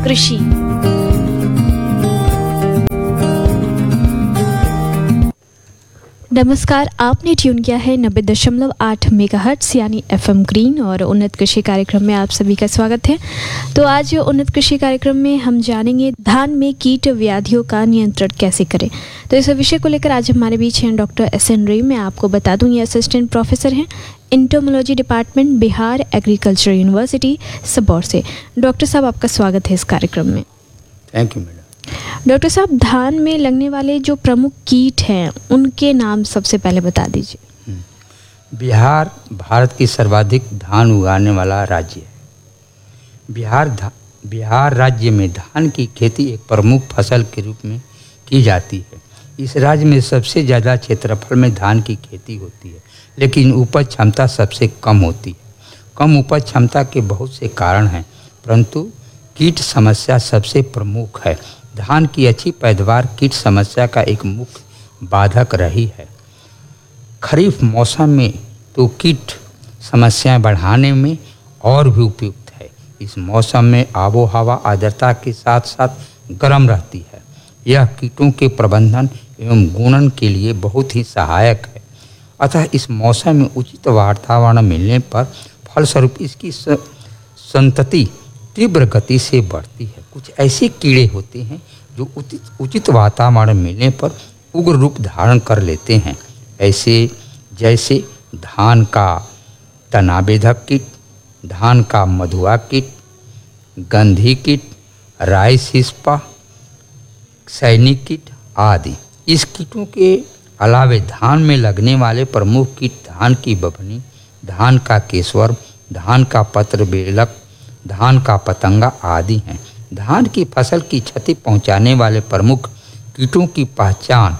कृषि। नमस्कार, आपने ट्यून किया है 90.8 मेगाहर्ट्ज यानी FM ग्रीन और उन्नत कृषि कार्यक्रम में आप सभी का स्वागत है। तो आज उन्नत कृषि कार्यक्रम में हम जानेंगे धान में कीट व्याधियों का नियंत्रण कैसे करें। तो इस विषय को लेकर आज हमारे बीच हैं डॉक्टर SN रे। मैं आपको बता दूं, ये असिस्टेंट प्रोफेसर हैं entomology department, Bihar agriculture university Sabour से। डॉक्टर साहब, आपका स्वागत है इस कार्यक्रम में। Thank you madam. डॉक्टर साहब, धान में लगने वाले जो प्रमुख कीट हैं उनके नाम सबसे पहले बता दीजिए। बिहार भारत की सर्वाधिक धान उगाने वाला राज्य है। बिहार राज्य में धान की खेती एक प्रमुख फसल के रूप में की जाती है। इस राज्य में सबसे ज़्यादा क्षेत्रफल में धान की खेती होती है, लेकिन उपज क्षमता सबसे कम होती है। कम उपज क्षमता के बहुत से कारण हैं, परंतु कीट समस्या सबसे प्रमुख है। धान की अच्छी पैदावार कीट समस्या का एक मुख्य बाधक रही है। खरीफ मौसम में तो कीट समस्याएं बढ़ाने में और भी उपयुक्त है। इस मौसम में आबो हवा आर्द्रता के साथ साथ गर्म रहती है। यह कीटों के प्रबंधन एवं गुणन के लिए बहुत ही सहायक है। अतः इस मौसम में उचित वातावरण मिलने पर फलस्वरूप इसकी संतति तीव्र गति से बढ़ती है। कुछ ऐसे कीड़े होते हैं जो उचित वातावरण मिलने पर उग्र रूप धारण कर लेते हैं, ऐसे जैसे धान का तनाबेधक कीट, धान का मधुआ कीट, गंधी कीट, राई सिस्पा, सैनिक कीट आदि। इस कीटों के अलावे धान में लगने वाले प्रमुख कीट धान की बभनी, धान का केसवर, धान का पत्र बेलक, धान का पतंगा आदि हैं। धान की फसल की क्षति पहुंचाने वाले प्रमुख कीटों की पहचान,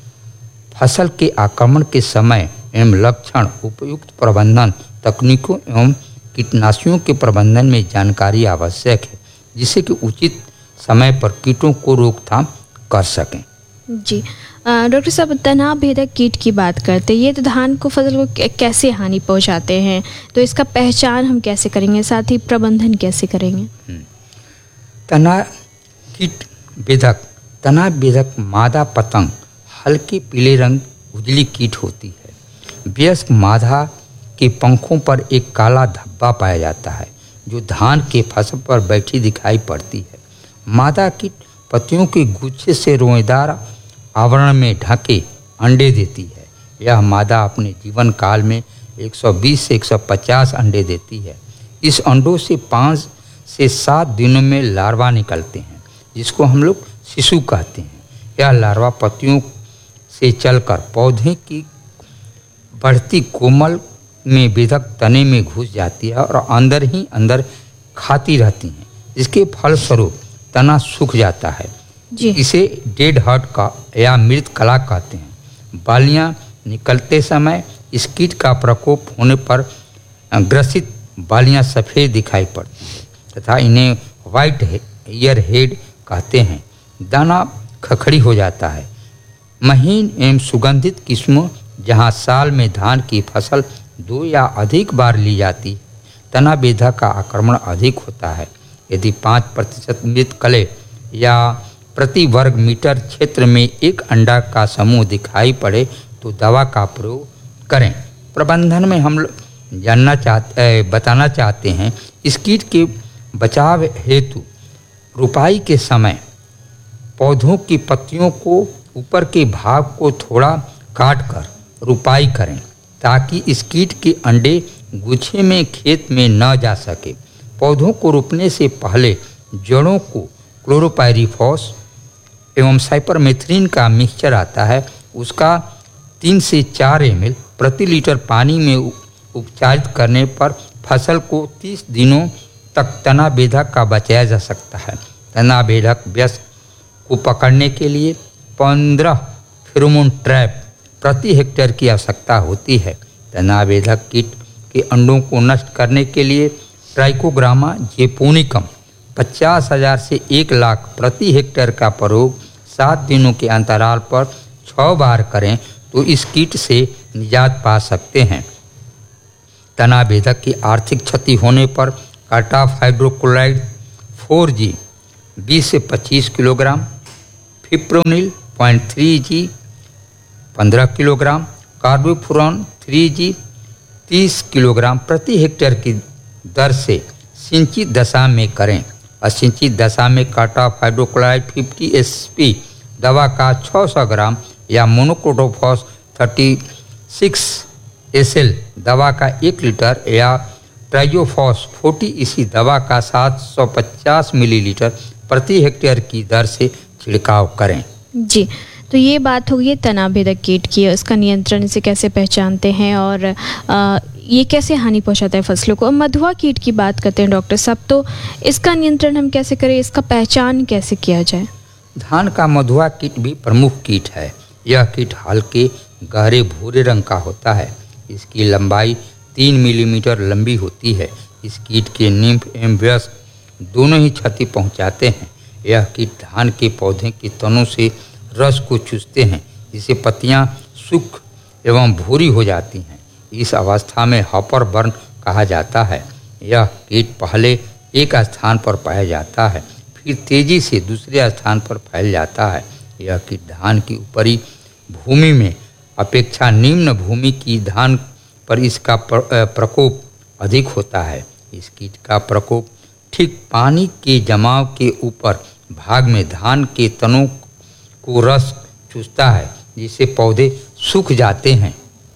फसल के आक्रमण के समय एवं लक्षण, उपयुक्त प्रबंधन तकनीकों एवं कीटनाशियों के प्रबंधन में जानकारी आवश्यक है, जिससे कि उचित समय पर कीटों को रोकथाम कर सकें। जी डॉक्टर साहब, तनाव भेदक कीट की बात करते हैं, ये तो धान को फसल को कैसे हानि पहुंचाते हैं, तो इसका पहचान हम कैसे करेंगे, साथ ही प्रबंधन कैसे करेंगे? तनाव बेधक मादा पतंग हल्के पीले रंग उजली कीट होती है। वयस्क मादा के पंखों पर एक काला धब्बा पाया जाता है, जो धान के फसल पर बैठी दिखाई पड़ती है। मादा कीट पत्तियों के गुच्छे से रोएदार आवरण में ढके अंडे देती है। यह मादा अपने जीवन काल में 120 से 150 अंडे देती है। इस अंडों से 5 से 7 दिनों में लार्वा निकलते हैं, जिसको हम लोग शिशु कहते हैं। यह लार्वा पत्तियों से चलकर पौधे की बढ़ती कोमल में बेधक तने में घुस जाती है और अंदर ही अंदर खाती रहती हैं, जिसके फलस्वरूप तना सूख जाता है। इसे डेड हार्ट का या मृत कला कहते हैं। बालियां निकलते समय इस कीट का प्रकोप होने पर ग्रसित बालियां सफ़ेद दिखाई पड़ती है तथा इन्हें वाइट ईयर हेड कहते हैं। दाना खखड़ी हो जाता है। महीन एवं सुगंधित किस्मों जहां साल में धान की फसल 2 या अधिक बार ली जाती, तना बेधा का आक्रमण अधिक होता है। यदि 5% मृत कले या प्रति वर्ग मीटर क्षेत्र में एक अंडा का समूह दिखाई पड़े तो दवा का प्रयोग करें। प्रबंधन में हम बताना चाहते हैं, इस कीट के बचाव हेतु रुपाई के समय पौधों की पत्तियों को ऊपर के भाग को थोड़ा काट कर रुपाई करें, ताकि इस कीट के अंडे गुच्छे में खेत में न जा सके। पौधों को रोपने से पहले जड़ों को क्लोरोपाइरीफॉस एवं साइपरमेथ्रिन का मिक्सचर आता है, उसका 3 से 4 ml प्रति लीटर पानी में उपचारित करने पर फसल को 30 दिनों तक तना बेधक का बचाया जा सकता है। तना बेधक वयस्क को पकड़ने के लिए 15 फेरोमोन ट्रैप प्रति हेक्टेयर की आवश्यकता होती है। तना बेधक कीट के अंडों को नष्ट करने के लिए ट्राइकोग्रामा जेपोनिकम 50,000 से 1 लाख प्रति हेक्टेयर का प्रयोग 7 दिनों के अंतराल पर 6 बार करें तो इस कीट से निजात पा सकते हैं। तना बेधक की आर्थिक क्षति होने पर कार्टाफ हाइड्रोक्लोराइड 4G 20 से 25 किलोग्राम, फिप्रोनिल 0.3 जी 15 किलोग्राम, कार्बोफ्यूरॉन 3 जी 30 किलोग्राम प्रति हेक्टेयर की दर से सिंचित दशा में करें। असिंचित दशा में कार्टाप हाइड्रोक्लोराइड 50 SP दवा का 600 ग्राम या मोनोक्रोटोफॉस 36 SL दवा का 1 लीटर या ट्राइजोफॉस 40 EC दवा का 750 मिलीलीटर प्रति हेक्टेयर की दर से छिड़काव करें। जी, तो ये बात होगी तना भेदक कीट की, उसका नियंत्रण इसे कैसे पहचानते हैं और ये कैसे हानि पहुंचाता है फसलों को। अब मधुआ कीट की बात करते हैं डॉक्टर साहब, तो इसका नियंत्रण हम कैसे करें, इसका पहचान कैसे किया जाए। धान का मधुआ कीट भी प्रमुख कीट है। यह कीट हल्के गहरे भूरे रंग का होता है। इसकी लंबाई 3 मिलीमीटर लंबी होती है। इस कीट के निम्फ एवं वयस्क दोनों ही क्षति पहुंचाते हैं। यह कीट धान के पौधे के तनों से रस को चूसते हैं, जिससे पत्तियां सूख एवं भूरी हो जाती हैं। इस अवस्था में हॉपर बर्न कहा जाता है। यह कीट पहले एक स्थान पर पाया जाता है, फिर तेजी से दूसरे स्थान पर फैल जाता है। यह कीट धान की ऊपरी भूमि में अपेक्षा निम्न भूमि की धान पर इसका प्रकोप अधिक होता है। इस कीट का प्रकोप ठीक पानी के जमाव के ऊपर भाग में धान के तनों को रस चूसता है, जिससे पौधे सूख जाते हैं।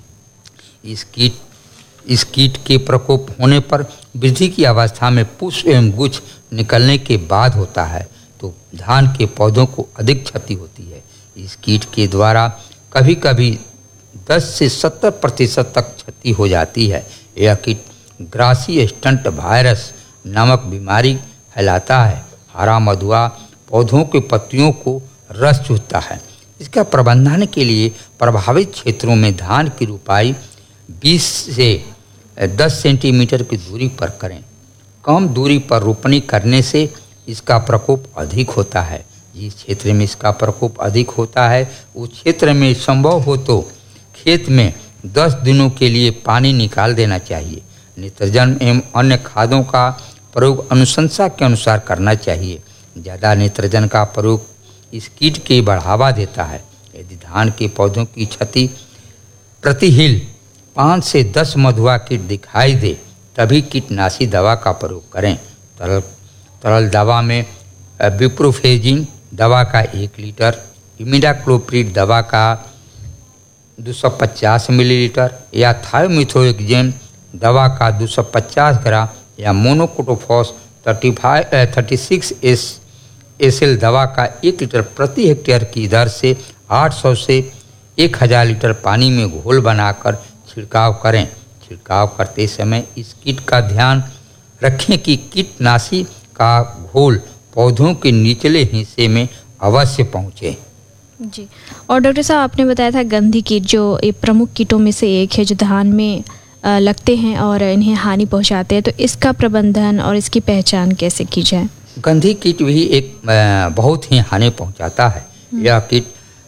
इस कीट के प्रकोप होने पर वृद्धि की अवस्था में पुष्प एवं गुच्छ निकलने के बाद होता है, तो धान के पौधों को अधिक क्षति होती है। इस कीट के द्वारा कभी कभी 10 से 70% तक क्षति हो जाती है। यह कीट ग्रासी स्टंट वायरस नामक बीमारी फैलाता है। हरा मधुआ पौधों के पत्तियों को रस चूसता है। इसका प्रबंधन के लिए प्रभावित क्षेत्रों में धान की रोपाई 20 से 10 सेंटीमीटर की दूरी पर करें। कम दूरी पर रोपनी करने से इसका प्रकोप अधिक होता है। जिस क्षेत्र में इसका प्रकोप अधिक होता है उस क्षेत्र में संभव हो तो खेत में 10 दिनों के लिए पानी निकाल देना चाहिए। नित्रजन एवं अन्य खादों का प्रयोग अनुशंसा के अनुसार करना चाहिए। ज़्यादा नित्रजन का प्रयोग इस कीट के बढ़ावा देता है। यदि धान के पौधों की क्षति प्रति हिल 5 से 10 मधुआ कीट दिखाई दे तभी कीटनाशी दवा का प्रयोग करें। तरल दवा में विप्रोफेजिन दवा का 1 लीटर, इमिडाक्लोप्रिड दवा का 250 मिलीलीटर या थायोमिथोएक्जेम दवा का 250 ग्राम या मोनोक्रोटोफॉस 36 SL दवा का 1 लीटर प्रति हेक्टेयर की दर से 800 से 1000 लीटर पानी में घोल बनाकर छिड़काव करें। छिड़काव करते समय इस कीट का ध्यान रखें कि कीटनाशी का घोल पौधों के निचले हिस्से में अवश्य पहुँचे। जी, और डॉक्टर साहब आपने बताया था गंधी कीट जो एक प्रमुख कीटों में से एक है जो धान में लगते हैं और इन्हें हानि पहुंचाते हैं, तो इसका प्रबंधन और इसकी पहचान कैसे की जाए। गंधी कीट भी एक बहुत ही हानि पहुंचाता है। यह कीट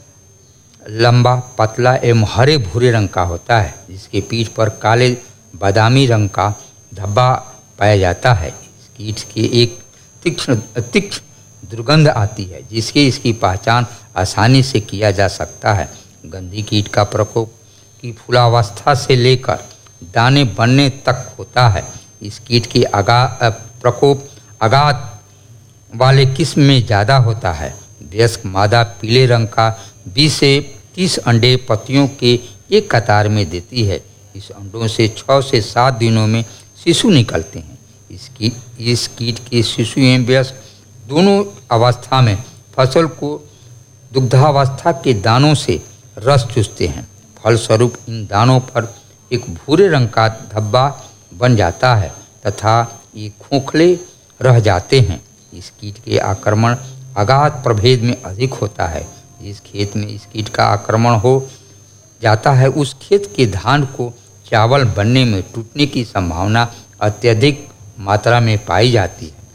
लंबा, पतला एवं हरे भूरे रंग का होता है, जिसके पीठ पर काले बादामी रंग का धब्बा पाया जाता है। इस कीट की एक तीक्ष्ण दुर्गंध आती है, जिसकी इसकी पहचान आसानी से किया जा सकता है। गंधी कीट का प्रकोप की फूलावस्था से लेकर दाने बनने तक होता है। इस कीट की प्रकोप आघात वाले किस्म में ज़्यादा होता है। वयस्क मादा पीले रंग का 20 से 30 अंडे पत्तियों के एक कतार में देती है। इस अंडों से 6 से 7 दिनों में शिशु निकलते हैं। इस कीट के शिशु एवं वयस्क दोनों अवस्था में फसल को दुग्धावस्था के दानों से रस चूसते हैं। फलस्वरूप इन दानों पर एक भूरे रंग का धब्बा बन जाता है तथा ये खोखले रह जाते हैं। इस कीट के आक्रमण अगाध प्रभेद में अधिक होता है। जिस खेत में इस कीट का आक्रमण हो जाता है उस खेत के धान को चावल बनने में टूटने की संभावना अत्यधिक मात्रा में पाई जाती है।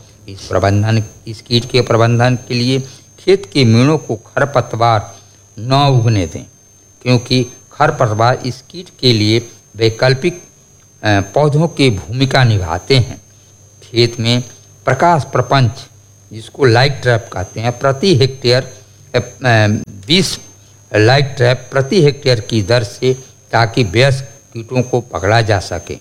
इस कीट के प्रबंधन के लिए खेत के मेड़ों को खरपतवार न उगने दें, क्योंकि खरपतवार इस कीट के लिए वैकल्पिक पौधों की भूमिका निभाते हैं। खेत में प्रकाश प्रपंच जिसको लाइट ट्रैप कहते हैं, प्रति हेक्टेयर 20 लाइट ट्रैप प्रति हेक्टेयर की दर से, ताकि वयस्क कीटों को पकड़ा जा सके।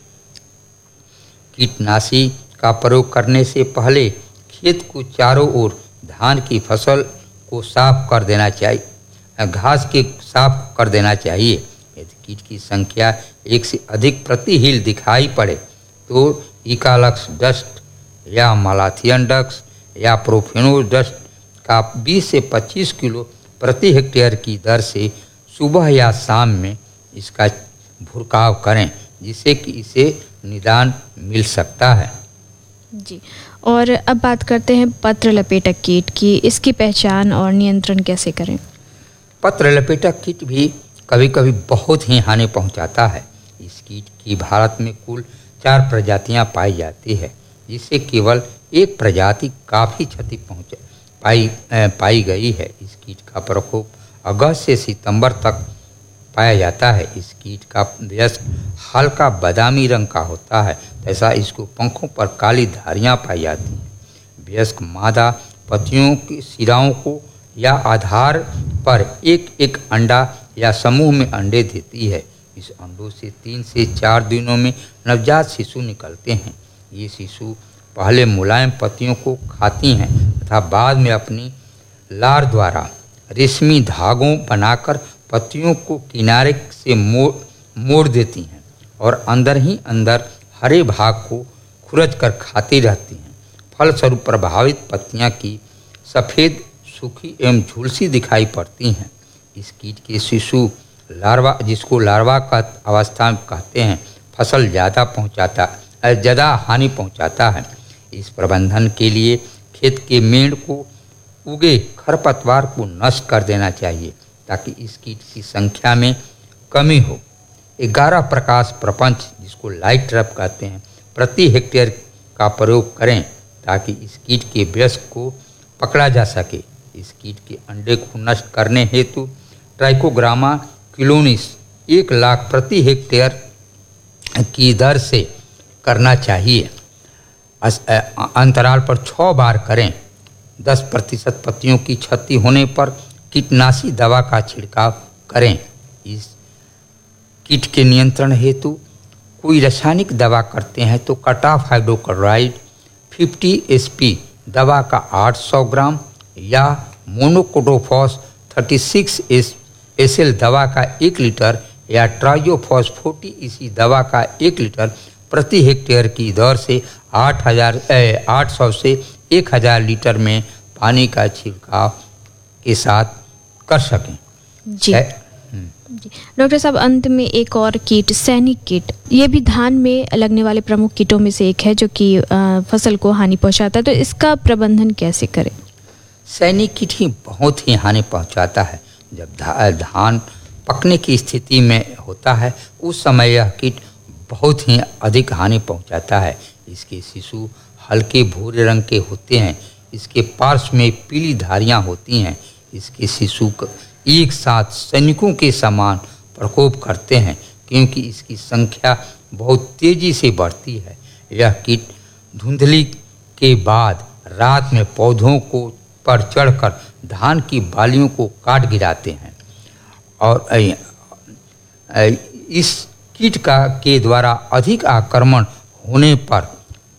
कीटनाशी का प्रयोग करने से पहले खेत को चारों ओर धान की फसल को साफ कर देना चाहिए, घास के साफ कर देना चाहिए। यदि कीट की संख्या 1 से अधिक प्रति हील दिखाई पड़े तो इकालक्स डस्ट या मालाथियन डस्ट या प्रोफेनो डस्ट का 20 से 25 किलो प्रति हेक्टेयर की दर से सुबह या शाम में इसका भुरकाव करें, जिससे कि इसे निदान मिल सकता है। जी, और अब बात करते हैं पत्र लपेटक कीट की। इसकी पहचान और नियंत्रण कैसे करें? पत्र लपेटक कीट भी कभी कभी बहुत ही हानि पहुंचाता है। इस कीट की भारत में कुल 4 प्रजातियां पाई जाती है, जिससे केवल एक प्रजाति काफ़ी क्षति पाई गई है। इस कीट का प्रकोप अगस्त से सितंबर तक पाया जाता है। इस कीट का वयस्क हल्का बादामी रंग का होता है तथा इसको पंखों पर काली धारियां पाई जाती हैं। वयस्क मादा पत्तियों की सिराओं को या आधार पर एक एक अंडा या समूह में अंडे देती है। इस अंडों से 3 से 4 दिनों में नवजात शिशु निकलते हैं। ये शिशु पहले मुलायम पत्तियों को खाती हैं तथा बाद में अपनी लार द्वारा रेशमी धागों बनाकर पत्तियों को किनारे से मोड़ देती हैं और अंदर ही अंदर हरे भाग को खुरच कर खाती रहती हैं। फलस्वरूप प्रभावित पत्तियां की सफ़ेद, सूखी एवं झुलसी दिखाई पड़ती हैं। इस कीट के शिशु लार्वा, जिसको लार्वा का अवस्था में कहते हैं, फसल ज़्यादा हानि पहुंचाता है। इस प्रबंधन के लिए खेत के मेड़ को उगे खरपतवार को नष्ट कर देना चाहिए, ताकि इस कीट की संख्या में कमी हो। 11 प्रकाश प्रपंच, जिसको लाइट ट्रैप कहते हैं, प्रति हेक्टेयर का प्रयोग करें, ताकि इस कीट के वयस्क को पकड़ा जा सके। इस कीट के अंडे को नष्ट करने हेतु ट्राइकोग्रामा किलोनिस 1 लाख प्रति हेक्टेयर की दर से करना चाहिए। अंतराल पर 6 बार करें। 10% पत्तियों की क्षति होने पर कीटनाशी दवा का छिड़काव करें। इस कीट के नियंत्रण हेतु कोई रासायनिक दवा करते हैं तो कटाफ हाइड्रोक्लोराइड 50 SP दवा का 800 ग्राम या मोनोकोटोफॉस 36 SL दवा का 1 लीटर या ट्राइजोफॉस 40 EC दवा का 1 लीटर प्रति हेक्टेयर की दर से 800 से 1000 लीटर में पानी का छिड़काव के साथ कर सकें। जी डॉक्टर साहब, अंत में एक और कीट, सैनिक कीट, ये भी धान में लगने वाले प्रमुख कीटों में से एक है, जो कि फसल को हानि पहुंचाता है। तो इसका प्रबंधन कैसे करें? सैनिक कीट ही बहुत ही हानि पहुंचाता है। जब धान पकने की स्थिति में होता है, उस समय यह कीट बहुत ही अधिक हानि पहुंचाता है। इसके शिशु हल्के भूरे रंग के होते हैं। इसके पार्श्व में पीली धारियां होती हैं। इसके शिशु एक साथ सैनिकों के समान प्रकोप करते हैं, क्योंकि इसकी संख्या बहुत तेजी से बढ़ती है। यह कीट धुंधली के बाद रात में पौधों को पर चढ़कर धान की बालियों को काट गिराते हैं और इस कीट के द्वारा अधिक आक्रमण होने पर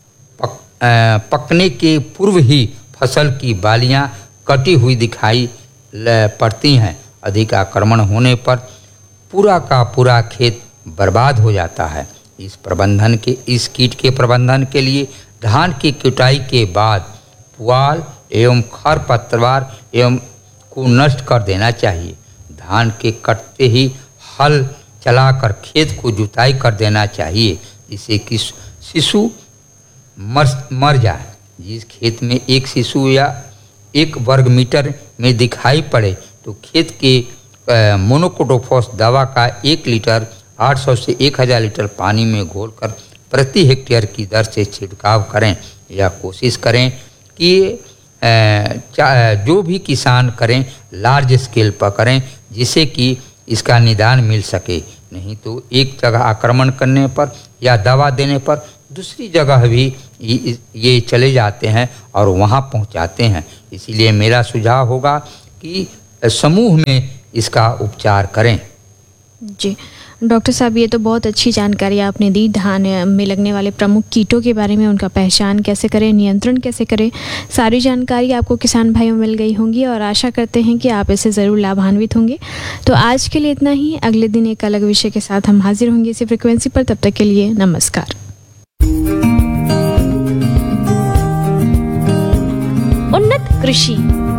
पकने के पूर्व ही फसल की बालियां कटी हुई दिखाई पड़ती हैं। अधिक आक्रमण होने पर पूरा का पूरा खेत बर्बाद हो जाता है। इस कीट के प्रबंधन के लिए धान की कटाई के बाद पुआल एवं खरपतवार एवं को नष्ट कर देना चाहिए। धान के कटते ही हल चलाकर खेत को जुताई कर देना चाहिए, जिससे कि शिशु मर जाए। जिस खेत में एक शिशु या 1 वर्ग मीटर में दिखाई पड़े तो खेत के मोनोकोटोफॉस दवा का 1 लीटर 800 से 1000 लीटर पानी में घोलकर प्रति हेक्टेयर की दर से छिड़काव करें। यह कोशिश करें कि जो भी किसान करें लार्ज स्केल पर करें, जिससे कि इसका निदान मिल सके। नहीं तो एक जगह आक्रमण करने पर या दवा देने पर दूसरी जगह भी ये चले जाते हैं और वहाँ पहुँचाते हैं। इसीलिए मेरा सुझाव होगा कि समूह में इसका उपचार करें। जी डॉक्टर साहब, ये तो बहुत अच्छी जानकारी आपने दी धान में लगने वाले प्रमुख कीटों के बारे में, उनका पहचान कैसे करें, नियंत्रण कैसे करें। सारी जानकारी आपको किसान भाइयों मिल गई होंगी और आशा करते हैं कि आप इससे ज़रूर लाभान्वित होंगे। तो आज के लिए इतना ही। अगले दिन एक अलग विषय के साथ हम हाजिर होंगे इसी फ्रिक्वेंसी पर। तब तक के लिए नमस्कार। उन्नत कृषि।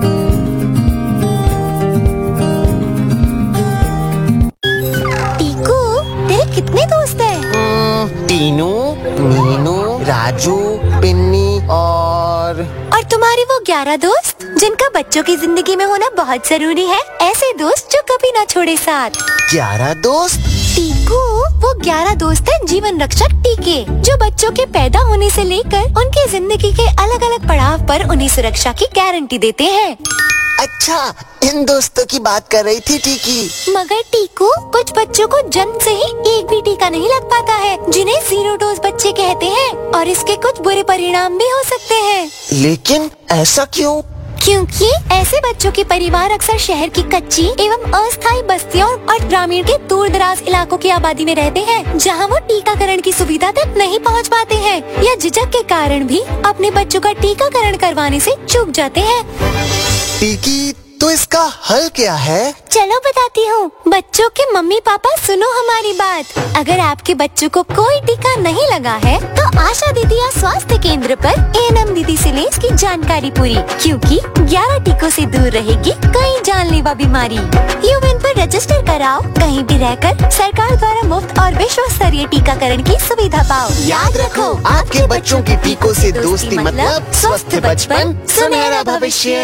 कितने दोस्त हैं? टीनू, मीनू, राजू, पिन्नी और तुम्हारे वो 11 दोस्त जिनका बच्चों की जिंदगी में होना बहुत जरूरी है। ऐसे दोस्त जो कभी ना छोड़े साथ। 11 दोस्त? टीकू, वो 11 दोस्त हैं जीवन रक्षक टीके, जो बच्चों के पैदा होने से लेकर उनकी जिंदगी के अलग अलग पड़ाव पर उन्हें सुरक्षा की गारंटी देते हैं। अच्छा, इन दोस्तों की बात कर रही थी टीकी। मगर टीकू, कुछ बच्चों को जन्म से ही एक भी टीका नहीं लग पाता है, जिन्हें 0 डोज बच्चे कहते हैं, और इसके कुछ बुरे परिणाम भी हो सकते हैं। लेकिन ऐसा क्यों? क्योंकि ऐसे बच्चों के परिवार अक्सर शहर की कच्ची एवं अस्थायी बस्तियों और ग्रामीण के दूर दराज इलाकों की आबादी में रहते हैं, जहां वो टीकाकरण की सुविधा तक नहीं पहुंच पाते हैं या झिझक के कारण भी अपने बच्चों का टीकाकरण करवाने से चूक जाते हैं। टीकी, तो इसका हल क्या है? चलो बताती हूँ। बच्चों के मम्मी पापा सुनो हमारी बात। अगर आपके बच्चों को कोई टीका नहीं लगा है तो आशा दीदी या स्वास्थ्य केंद्र पर एएनएम दीदी से ले इसकी जानकारी पूरी, क्योंकि 11 टीकों से दूर रहेगी कई जानलेवा बीमारी। यूएन पर रजिस्टर कराओ, कहीं भी रहकर सरकार द्वारा मुफ्त और विश्व स्तरीय टीकाकरण की सुविधा पाओ। याद रखो, आपके बच्चों के टीकों से दोस्ती मतलब स्वस्थ बचपन, सुनहरा भविष्य।